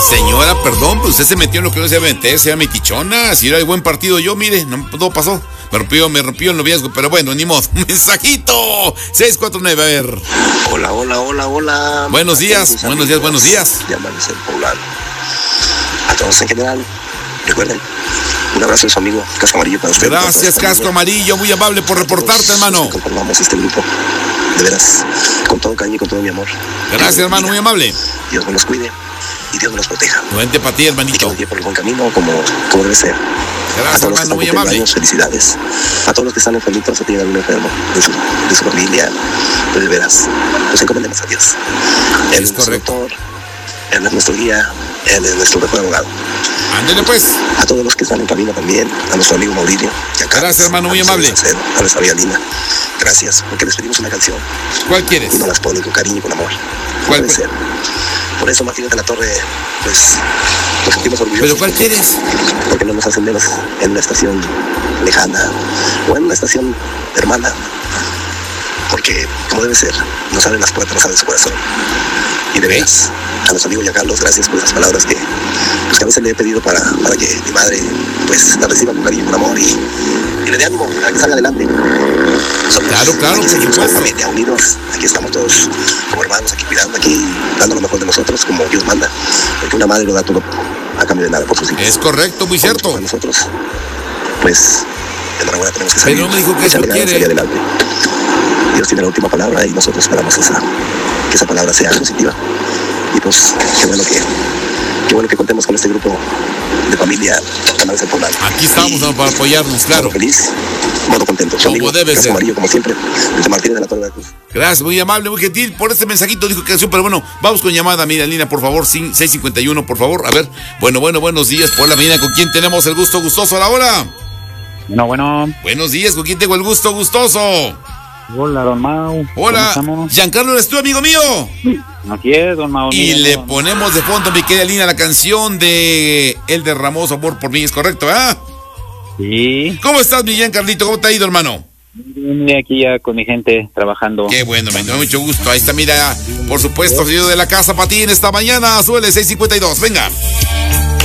Señora, perdón, pues usted se metió en lo que no se debe meter, sea metichona. Si era de buen partido yo, mire, no pasó. Me rompió el noviazgo, pero bueno, ni modo. ¡Mensajito! 649, a ver. Hola. Buenos días. Llámales el poblano. A todos en general, recuerden, un abrazo de su amigo Casco Amarillo para ustedes. Gracias, Casco Amarillo, muy amable por reportarte, hermano. Conformamos este grupo, de veras, con todo cariño y con todo mi amor. Gracias, hermano, muy amable. Dios me los cuide y Dios me los proteja. Nuevamente para ti, hermanito. Y que nos lleve por el buen camino como debe ser. Gracias, hermano, muy amable. Años, felicidades. A todos los que están enfermitos o tienen algún enfermo de su familia, pues de veras, nos encomendemos a Dios. Él es nuestro doctor, Él es nuestro guía, Él es nuestro mejor abogado. Ándele pues. A todos los que están en camino también, a nuestro amigo Mauricio. Gracias, hermano, muy amable. A nuestra amiga Lina. Gracias, porque les pedimos una canción. ¿Cuál quieres? Y nos las ponen con cariño y con amor. ¿Cuál? Puede ser. Por eso Martínez de la Torre, pues, nos sentimos orgullosos. ¿Pero cuál quieres? Porque no nos hacen menos en una estación lejana o en una estación hermana. Porque, como debe ser, nos abren las puertas, nos abren su corazón. Y de veras, a nuestro amigo Giancarlos, gracias por esas palabras que a veces le he pedido para que mi madre, pues, la reciba con cariño, con amor y le dé ánimo a que salga adelante. Claro, aquí seguimos como familia, unidos. Aquí estamos todos como hermanos, aquí cuidando, aquí dando lo mejor de nosotros, como Dios manda. Porque una madre lo da todo a cambio de nada por sus hijos. Es correcto, muy cierto. Para nosotros, pues, enhorabuena, tenemos que salir. Pero no me dijo que eso quiere. Salir adelante. Dios tiene la última palabra y nosotros esperamos que esa palabra sea positiva. Y pues, qué bueno que contemos con este grupo de familia Canales del Poblano. Aquí estamos para apoyarnos, claro. Modo feliz, modo contento. Como debe ser. Amarillo, como siempre, desde Martínez de la Torre de la Cruz. Gracias, muy amable, muy gentil por este mensajito, dijo que canción, pero bueno, vamos con llamada, mira, Lina, por favor, 651, por favor, a ver, bueno, buenos días, por la mañana, ¿con quién tenemos el gusto gustoso a la hora? Bueno. Buenos días, ¿con quién tengo el gusto gustoso? Hola, don Mau. Hola, Giancarlo, ¿eres tú, amigo mío? Aquí es, don Mau. Y le ponemos de fondo, mi querida Lina, la canción de Él derramó su amor por mí, ¿es correcto, verdad? Sí. ¿Cómo estás, mi Giancarlito? ¿Cómo te ha ido, hermano? Aquí ya con mi gente trabajando. Qué bueno, me da mucho gusto. Ahí está, mira, por supuesto, salido de la casa para ti en esta mañana. Suele 652, venga.